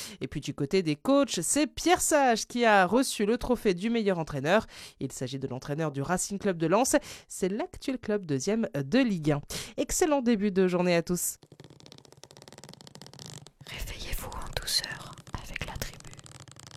Et puis du côté des coachs, c'est Pierre Sage qui a reçu le trophée du meilleur entraîneur. Il s'agit de l'entraîneur du Racing Club de Lens. C'est l'actuel club deuxième de Ligue 1. Excellent début de journée à tous. Réveillez-vous en douceur.